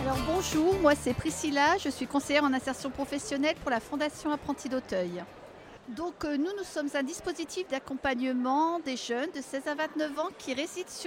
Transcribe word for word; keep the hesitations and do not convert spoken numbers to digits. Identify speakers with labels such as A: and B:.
A: Alors bonjour, moi c'est Priscilla, je suis conseillère en insertion professionnelle pour la Fondation Apprentis d'Auteuil. Donc euh, nous, nous sommes un dispositif d'accompagnement des jeunes de seize à vingt-neuf ans qui résident sur